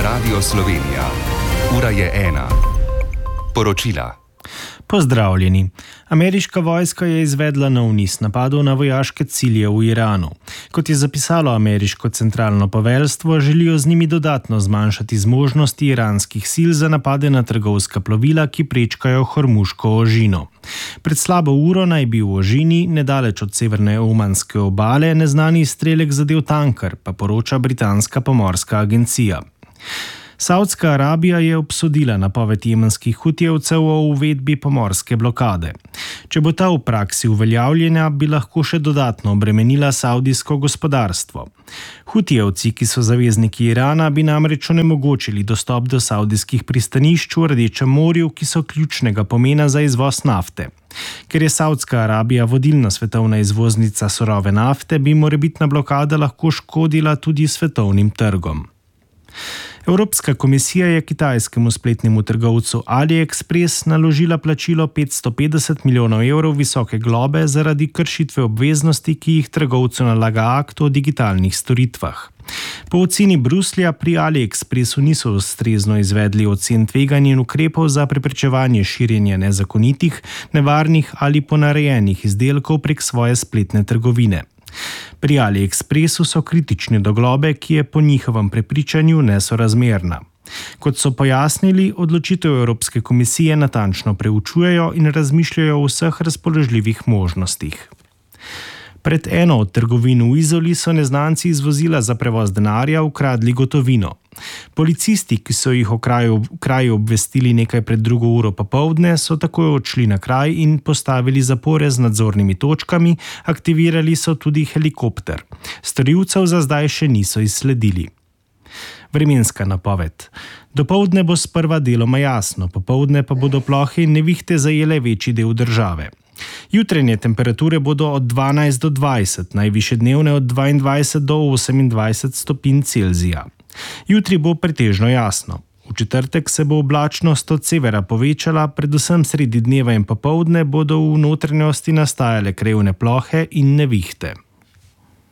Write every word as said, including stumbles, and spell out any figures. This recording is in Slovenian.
Radio Slovenija. Ura je ena. Poročila. Pozdravljeni. Ameriška vojska je izvedla nov niz napadov na vojaške cilje v Iranu. Kot je zapisalo ameriško centralno poveljstvo, želijo z njimi dodatno zmanjšati zmožnosti iranskih sil za napade na trgovska plovila, ki prečkajo Hormuško ožino. Pred slabo uro naj bi v ožini, nedaleč od severne omanske obale, neznani izstrelek zadel tanker, pa poroča britanska pomorska agencija. Saudska Arabija je obsodila napoved jemenskih hutijevcev o uvedbi pomorske blokade. Če bo ta v praksi uveljavljena, bi lahko še dodatno obremenila saudijsko gospodarstvo. Hutijevci, ki so zavezniki Irana, bi namreč onemogočili dostop do saudijskih pristanišč v Rdečem morju, ki so ključnega pomena za izvoz nafte. Ker je Saudska Arabija vodilna svetovna izvoznica surove nafte, bi morebitna blokada lahko škodila tudi svetovnim trgom. Evropska komisija je kitajskemu spletnemu trgovcu AliExpress naložila plačilo petsto petdeset milijonov evrov visoke globe zaradi kršitve obveznosti, ki jih trgovcu nalaga akt o digitalnih storitvah. Po oceni Bruslja pri AliExpressu niso ustrezno izvedli ocen tveganj in ukrepov za preprečevanje širjenja nezakonitih, nevarnih ali ponarejenih izdelkov prek svoje spletne trgovine. Pri AliExpressu so kritični do globe, ki je po njihovem prepričanju nesorazmerna. Kot so pojasnili, odločitev Evropske komisije natančno preučujejo in razmišljajo o vseh razpoložljivih možnostih. Pred eno od trgovin v Izoli so neznanci iz vozila za prevoz denarja ukradli gotovino. Policisti, ki so jih o kraju, kraju obvestili nekaj pred drugo uro popoldne, so takoj odšli na kraj in postavili zapore z nadzornimi točkami, aktivirali so tudi helikopter. Storilcev za zdaj še niso izsledili. Vremenska napoved. Dopoldne bo sprva deloma jasno, popoldne pa bodo plohe in nevihte zajele večji del države. Jutranje temperature bodo od dvanajst do dvajset, najvišje dnevne od dvaindvajset do osemindvajset stopinj Celzija. Jutri bo pretežno jasno. V četrtek se bo oblačnost od severa povečala, predvsem sredi dneva in popoldne bodo v notranjosti nastajale krajevne plohe in nevihte.